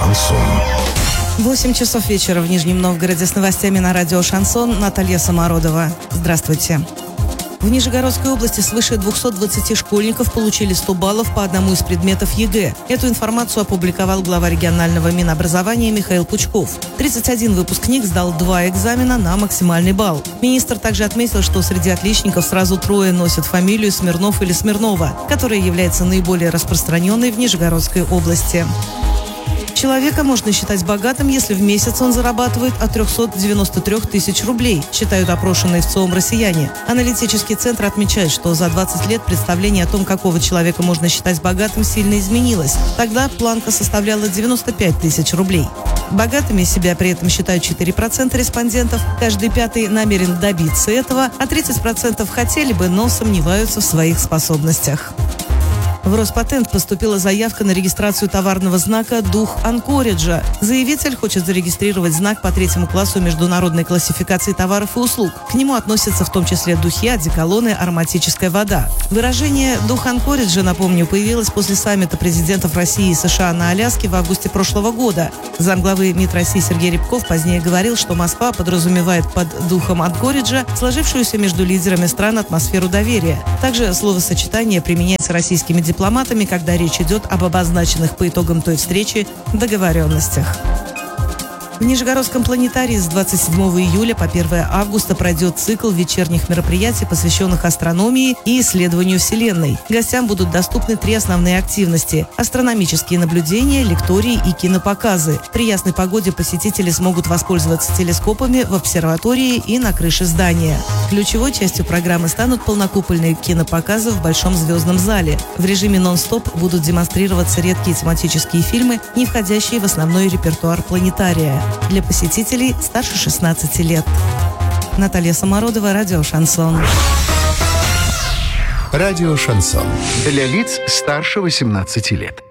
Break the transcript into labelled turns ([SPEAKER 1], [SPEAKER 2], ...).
[SPEAKER 1] Шансон.
[SPEAKER 2] 8 часов вечера в Нижнем Новгороде. С новостями на радио «Шансон» Наталья Самородова. Здравствуйте. В Нижегородской области свыше 220 школьников получили 100 баллов по одному из предметов ЕГЭ. Эту информацию опубликовал глава регионального Минобразования Михаил Пучков. 31 выпускник сдал 2 экзамена на максимальный балл. Министр также отметил, что среди отличников сразу 3 носят фамилию Смирнов или Смирнова, которая является наиболее распространенной в Нижегородской области. Человека можно считать богатым, если в месяц он зарабатывает от 393 тысяч рублей, считают опрошенные в ЦИОМ россияне. Аналитический центр отмечает, что за 20 лет представление о том, какого человека можно считать богатым, сильно изменилось. Тогда планка составляла 95 тысяч рублей. Богатыми себя при этом считают 4% респондентов, каждый 5-й намерен добиться этого, а 30% хотели бы, но сомневаются в своих способностях. В Роспатент поступила заявка на регистрацию товарного знака «Дух Анкориджа». Заявитель хочет зарегистрировать знак по 3-му классу международной классификации товаров и услуг. К нему относятся в том числе духи, одеколоны, ароматическая вода. Выражение «Дух Анкориджа», напомню, появилось после саммита президентов России и США на Аляске в августе прошлого года. Замглавы МИД России Сергей Рябков позднее говорил, что Москва подразумевает под «Духом Анкориджа» сложившуюся между лидерами стран атмосферу доверия. Также словосочетание применяется российскими дипломатами, когда речь идет об обозначенных по итогам той встречи договоренностях. В Нижегородском планетарии с 27 июля по 1 августа пройдет цикл вечерних мероприятий, посвященных астрономии и исследованию Вселенной. Гостям будут доступны 3 основные активности – астрономические наблюдения, лектории и кинопоказы. При ясной погоде посетители смогут воспользоваться телескопами в обсерватории и на крыше здания. Ключевой частью программы станут полнокупольные кинопоказы в Большом звездном зале. В режиме нон-стоп будут демонстрироваться редкие тематические фильмы, не входящие в основной репертуар планетария. Для посетителей старше 16 лет. Наталья Самородова, радио «Шансон».
[SPEAKER 1] Радио «Шансон». Для лиц старше 18 лет.